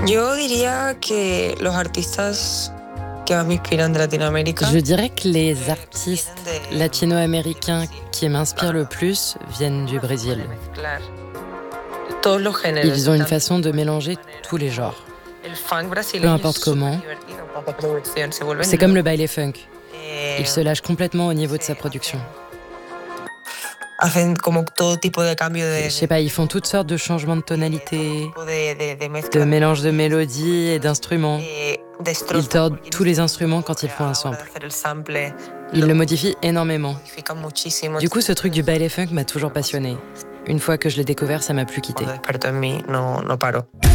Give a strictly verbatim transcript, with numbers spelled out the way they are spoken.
Yo diría que los artistas que más me inspiran de Latinoamérica. Je dirais que les artistes latino-américains qui m'inspirent le plus viennent du Brésil. Ils ont une façon de mélanger tous les genres. Peu importe comment. C'est comme le baile funk. Il se lâche complètement au niveau de sa production. Je sais pas, ils font toutes sortes de changements de tonalité, de mélange de mélodies et d'instruments. Ils tordent tous les instruments quand ils font un sample. Ils le modifient énormément. Du coup, ce truc du baile funk m'a toujours passionné. Une fois que je l'ai découvert, ça m'a plus quitté.